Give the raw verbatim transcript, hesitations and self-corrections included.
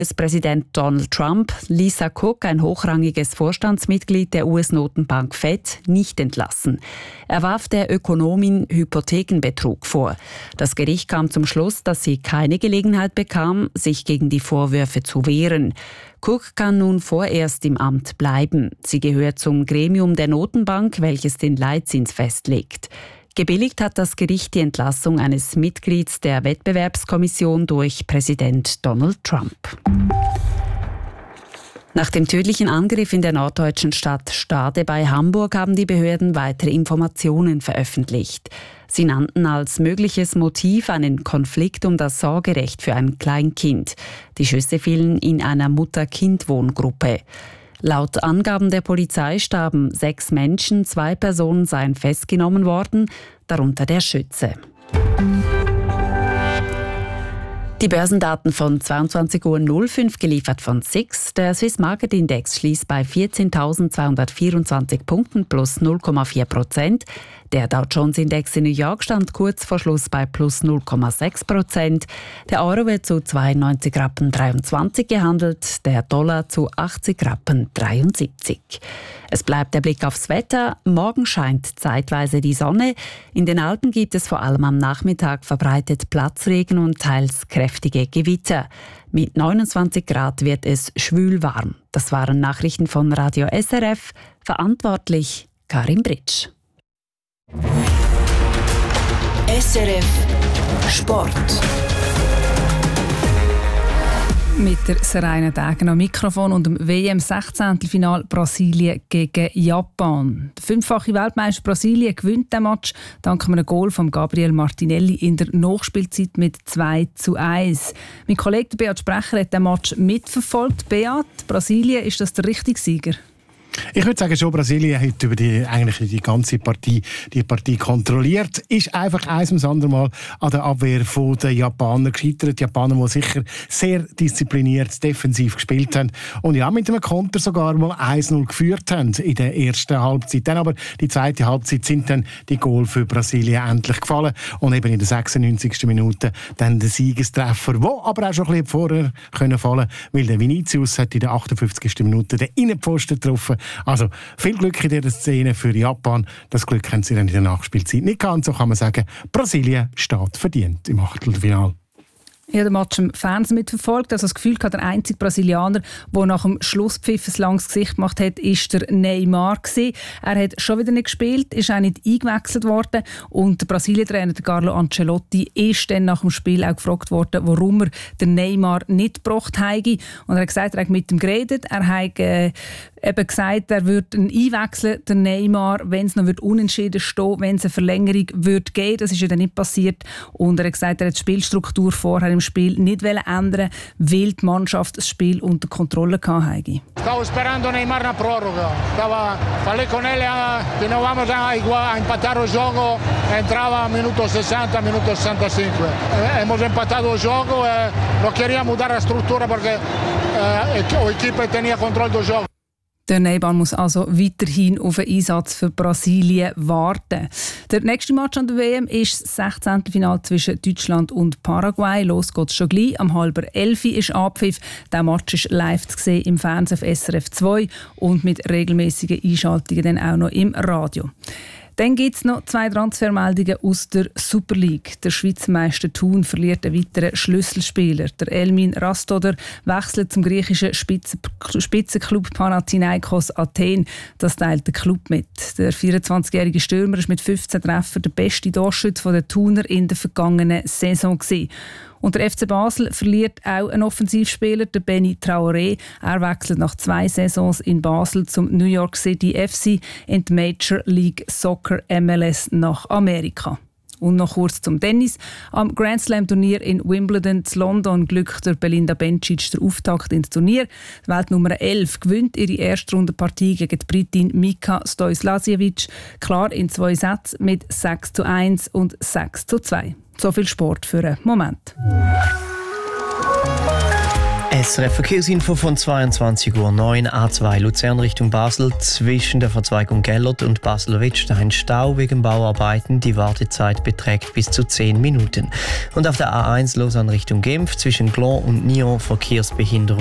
U S-Präsident Donald Trump Lisa Cook, ein hochrangiges Vorstandsmitglied der U S-Notenbank Fed, nicht entlassen. Er warf der Ökonomin Hypothekenbetrug vor. Das Gericht kam zum Schluss, dass sie keine Gelegenheit bekam, sich gegen die Vorwürfe zu wehren. Cook kann nun vorerst im Amt bleiben. Sie gehört zum Gremium der Notenbank, welches den Leitzins festlegt. Gebilligt hat das Gericht die Entlassung eines Mitglieds der Wettbewerbskommission durch Präsident Donald Trump. Nach dem tödlichen Angriff in der norddeutschen Stadt Stade bei Hamburg haben die Behörden weitere Informationen veröffentlicht. Sie nannten als mögliches Motiv einen Konflikt um das Sorgerecht für ein Kleinkind. Die Schüsse fielen in einer Mutter-Kind-Wohngruppe. Laut Angaben der Polizei starben sechs Menschen, zwei Personen seien festgenommen worden, darunter der Schütze. Die Börsendaten von zweiundzwanzig Uhr null fünf geliefert von S I X. Der Swiss Market Index schließt bei vierzehntausendzweihundertvierundzwanzig Punkten plus null Komma vier Prozent. Der Dow Jones Index in New York stand kurz vor Schluss bei plus null Komma sechs Prozent. Der Euro wird zu zweiundneunzig Rappen dreiundzwanzig gehandelt, der Dollar zu achtzig Rappen dreiundsiebzig. Es bleibt der Blick aufs Wetter. Morgen scheint zeitweise die Sonne. In den Alpen gibt es vor allem am Nachmittag verbreitet Platzregen und teils kräftige Gewitter. Mit neunundzwanzig Grad wird es schwül warm. Das waren Nachrichten von Radio S R F. Verantwortlich Karin Britsch. S R F Sport. Mit der Serena Degen am Mikrofon und dem W M-Sechzehntelfinal Brasilien gegen Japan. Der fünffache Weltmeister Brasilien gewinnt den Match dank einem Goal von Gabriel Martinelli in der Nachspielzeit mit zwei zu eins. Mein Kollege Beat Sprecher hat den Match mitverfolgt. Beat, Brasilien, ist das der richtige Sieger? Ich würde sagen, schon Brasilien hat über die, eigentlich die ganze Partie, die Partie kontrolliert. Ist einfach eins ums andere Mal an der Abwehr der Japaner gescheitert. Die Japaner, die sicher sehr diszipliniert defensiv gespielt haben und ja, mit einem Konter sogar mal eins null geführt haben in der ersten Halbzeit. Dann aber die zweite Halbzeit sind dann die Goal für Brasilien endlich gefallen und eben in der sechsundneunzigsten Minute dann der Siegestreffer, der aber auch schon ein bisschen vorher können fallen, weil der Vinicius hat in der achtundfünfzigsten Minute den Innenpfosten getroffen. Also viel Glück in dieser Szene für Japan. Das Glück haben sie dann in der Nachspielzeit nicht gehabt. So kann man sagen, Brasilien steht verdient im Achtelfinale. Ich habe den Match im Fernsehen mitverfolgt. Also das Gefühl hatte, der einzige Brasilianer, der nach dem Schlusspfiff ein langes Gesicht gemacht hat, ist der Neymar gewesen. Er hat schon wieder nicht gespielt, ist auch nicht eingewechselt worden. Und der Brasilien-Trainer Carlo Ancelotti ist dann nach dem Spiel auch gefragt worden, warum er den Neymar nicht gebracht habe. Und er hat gesagt, er hat mit ihm geredet. Er hat äh, eben gesagt, er würde ihn einwechseln, den Neymar, wenn es noch unentschieden stehen, wenn es eine Verlängerung würde geben. Das ist ja dann nicht passiert. Und er hat gesagt, er hat die Spielstruktur vorher im Spiel nicht ändern, weil die Mannschaft das Spiel unter Kontrolle hatte. Stavo sperando Neymar una proroga. Stava, falei con él que no vamos a, a empatar el juego. Entraba a minuto sessanta, minuto sessantacinque. Hemos empatado el juego e no queríamos dar la estructura porque eh, la equipe tenía control del juego. Der Neymar muss also weiterhin auf einen Einsatz für Brasilien warten. Der nächste Match an der W M ist das Sechzehntelfinale zwischen Deutschland und Paraguay. Los geht's schon gleich. Am halber elf ist Abpfiff. Der Match ist live zu sehen im Fernsehen auf S R F zwei und mit regelmäßigen Einschaltungen dann auch noch im Radio. Dann gibt es noch zwei Transfermeldungen aus der Super League. Der Schweizer Meister Thun verliert einen weiteren Schlüsselspieler. Der Elmin Rastoder wechselt zum griechischen Spitzenklub Panathinaikos Athen. Das teilt der Club mit. Der vierundzwanzigjährige Stürmer ist mit fünfzehn Treffern der beste Torschütze der Thuner in der vergangenen Saison gewesen. Und der F C Basel verliert auch einen Offensivspieler, der Benny Traoré. Er wechselt nach zwei Saisons in Basel zum New York City F C in die Major League Soccer M L S nach Amerika. Und noch kurz zum Tennis. Am Grand Slam Turnier in Wimbledon in London glückt der Belinda Bencic der Auftakt ins Turnier. Die Weltnummer elf gewinnt ihre Erstrundenpartie gegen die Britin Mika Stojslasevic. Klar in zwei Sätzen mit sechs zu eins und sechs zu zwei. So viel Sport für einen Moment. S R F Verkehrsinfo von zweiundzwanzig Uhr neun, A zwei Luzern Richtung Basel, zwischen der Verzweigung Gellert und Basel-Wettstein Stau wegen Bauarbeiten. Die Wartezeit beträgt bis zu zehn Minuten. Und auf der A eins Lausanne Richtung Genf zwischen Gland und Nyon Verkehrsbehinderung.